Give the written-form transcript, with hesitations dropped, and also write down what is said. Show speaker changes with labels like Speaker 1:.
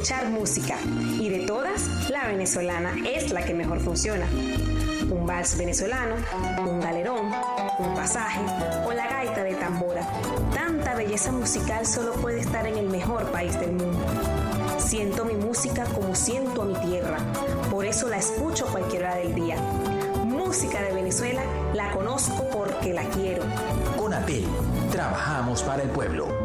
Speaker 1: escuchar música. Y de todas, la venezolana es la que mejor funciona. Un vals venezolano, un galerón, un pasaje o la gaita de tambora. Tanta belleza musical solo puede estar en el mejor país del mundo. Siento mi música como siento a mi tierra, por eso la escucho a cualquier hora del día. Música de Venezuela la conozco porque la quiero.
Speaker 2: Conatel, trabajamos para el pueblo.